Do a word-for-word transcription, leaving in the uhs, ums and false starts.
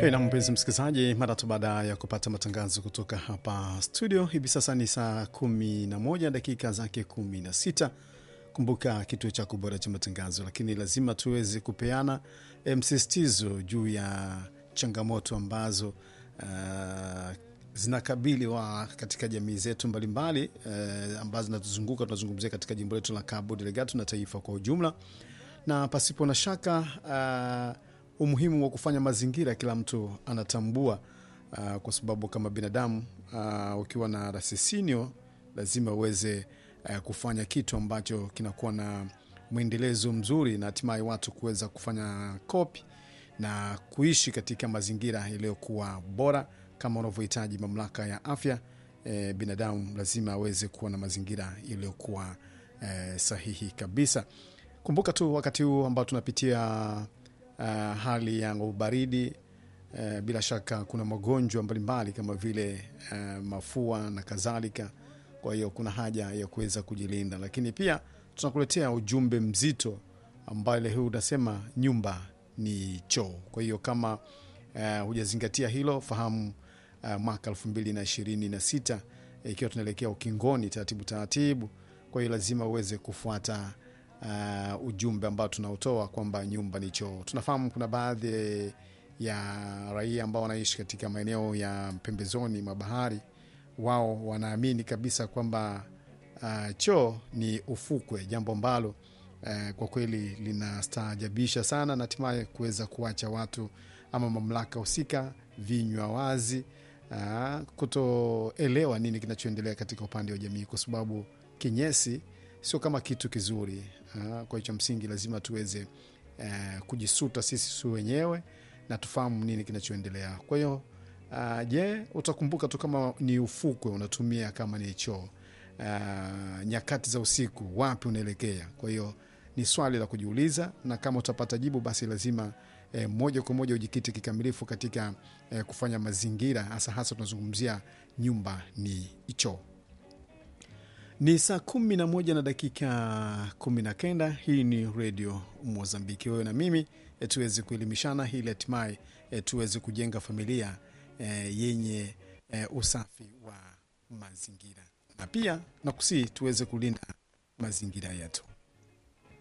Hey, na mpenzi msikilizaji, mara tu baada ya kupata matangazo kutoka hapa studio, hivi sasa ni saa kumi na moja dakika zake kumi na sita. Kumbuka kituo cha kubora cha matangazo, lakini lazima tuweze kupeana msisitizo juu ya changamoto ambazo uh, zinakabili wa katika jamii zetu mbalimbali uh, ambazo zinatuzunguka. Tunazungumzia katika jimbo letu la Cabo Delgado na taifa kwa ujumla, na pasipo na shaka uh, umuhimu wa kufanya mazingira kila mtu anatambua, uh, kwa sababu kama binadamu uh, ukiwa na rasisinio lazima uweze uh, kufanya kitu ambacho kinakuwa na mwendelezo mzuri na hatimaye watu kuweza kufanya kopi na kuishi katika mazingira yaliyokuwa bora kama unavyohitaji mamlaka ya afya. E, binadamu lazima aweze kuwa na mazingira yaliyokuwa e, sahihi kabisa. Kumbuka tu wakati huu ambao tunapitia Uh, hali ya ubaridi, uh, bila shaka kuna magonjwa mbalimbali kama vile uh, mafua na kadhalika. Kwa hiyo kuna haja ya kuweza kujilinda, lakini pia tunakuletea ujumbe mzito ambao leo unasema nyumba ni choo. Kwa hiyo kama uh, hujazingatia hilo, fahamu uh, mwaka elfu mbili na ishirini na sita ikiwa uh, tunaelekea ukingoni taratibu taratibu. Kwa hiyo lazima uweze kufuata Uh, ujumbe ambao tunautoa kwamba nyumba ni choo. Tunafahamu kuna baadhi ya raia ambao wanaishi katika maeneo ya pembezoni mwa bahari, wao wanaamini kabisa kwamba uh, choo ni ufukwe, jambo ambalo uh, kwa kweli linastaajabisha sana, na hatimaye kuweza kuacha watu ama mamlaka husika vinywa wazi, uh, kutoelewa nini kinachoendelea katika upande wa jamii, kwa sababu kinyesi sio kama kitu kizuri. Uh, kwa hiyo msingi lazima tuweze uh, kujisuta sisi wenyewe na tufahamu nini kinachoendelea. Kwa hiyo uh, je, utakumbuka tu kama ni ufukwe unatumia kama ni choo uh, nyakati za usiku, wapi unaelekea? Kwa hiyo ni swali la kujiuliza, na kama utapata jibu basi lazima eh, moja kwa moja ujikite kikamilifu katika eh, kufanya mazingira, hasa hasa tunazungumzia nyumba ni choo. Ni saa kumi na moja na dakika kumi na kenda. Hii ni Radio Mozambiki. Wewe na mimi e, tuweze kuelimishana ili hatimaye e, tuweze kujenga familia e, yenye e, usafi wa mazingira, na pia nakusi tuweze kulinda mazingira yetu.